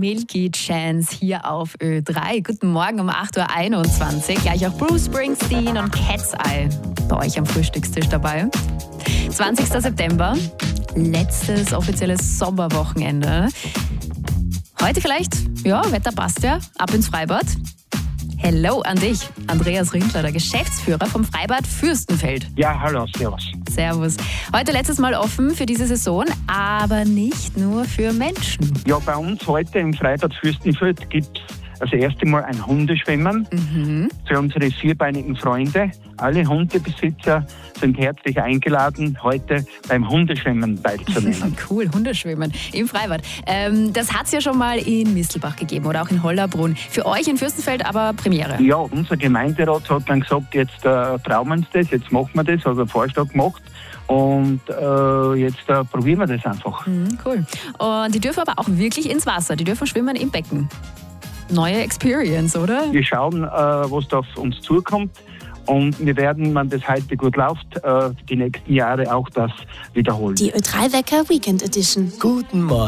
Milky Chance hier auf Ö3. Guten Morgen um 8.21 Uhr. Gleich auch Bruce Springsteen und Cat's Eye bei euch am Frühstückstisch dabei. 20. September, letztes offizielles Sommerwochenende. Heute vielleicht, Wetter passt ja, ab ins Freibad. Hello an dich, Andreas Rindler, der Geschäftsführer vom Freibad Fürstenfeld. Ja, hallo, servus. Servus. Heute letztes Mal offen für diese Saison, aber nicht nur für Menschen. Ja, bei uns heute im Freibad Fürstenfeld gibt es das erste Mal ein Hundeschwimmen für unsere vierbeinigen Freunde. Alle Hundebesitzer sind herzlich eingeladen, heute beim Hundeschwimmen teilzunehmen. Cool, Hundeschwimmen im Freibad. Das hat es ja schon mal in Mistelbach gegeben oder auch in Hollabrunn. Für euch in Fürstenfeld aber Premiere. Ja, unser Gemeinderat hat dann gesagt, jetzt trauen wir uns das, jetzt machen wir das, hat einen Vorschlag gemacht. Und jetzt probieren wir das einfach. Cool. Und die dürfen aber auch wirklich ins Wasser. Die dürfen schwimmen im Becken. Neue Experience, oder? Wir schauen, was da auf uns zukommt. Und wir werden, wenn das heute gut läuft, die nächsten Jahre auch das wiederholen. Die Ö3 Wecker Weekend Edition. Guten Morgen.